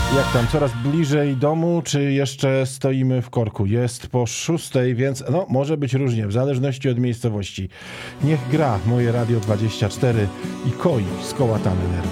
Jak tam, coraz bliżej domu, czy jeszcze stoimy w korku? Jest po 6:00, więc no, może być różnie, w zależności od miejscowości. Niech gra moje Radio 24 i koi skołatane nerwy.